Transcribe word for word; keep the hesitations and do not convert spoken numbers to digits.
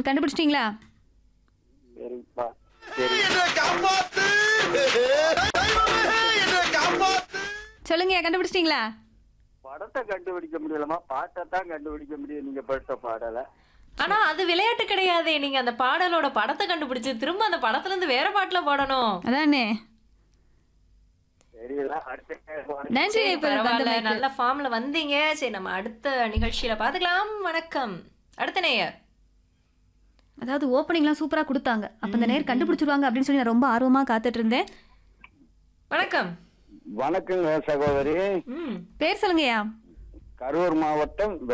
கண்டுபிடிச்சிட்டீங்களா? சரிப்பா சரி சொல்லுங்க, கண்டுபிடிச்சிட்டீங்களா? படத்தை கண்டுபிடிக்க முடியலமா, பாட்டை தான் கண்டுபிடிக்க முடியும் நீங்க படித்த பாடலை. ஆனா அது விளையாட்டு கிடையாதே. நீங்க அந்த பாடலோட படத்தை கண்டுபிடிச்சு திரும்ப அந்த படத்துல இருந்து வேற பாட்டுல பாடணும். அதானே. தெரியல, அடுத்த கேள்வி. நன்றி. சரி, இப்ப பரவாயில்ல, வந்தமைக்கு. நல்ல ஃபார்ம்ல வந்தீங்க. சரி, நம்ம அடுத்த நிகழ்ச்சியில பாத்துக்கலாம். வணக்கம். அடுத்த நேயர். அதாவது ஓப்பனிங்லாம் சூப்பரா கொடுத்தாங்க. அப்ப இந்த நேர் கண்டுபிடிச்சிருவாங்க அப்படின்னு சொல்லி நான் ரொம்ப ஆர்வமா காத்துட்டு இருந்தேன். வணக்கம். வணக்கங்க சகோதரி. ம் பேர் சொல்லுங்கய்யா. கரூர் மாவட்டம்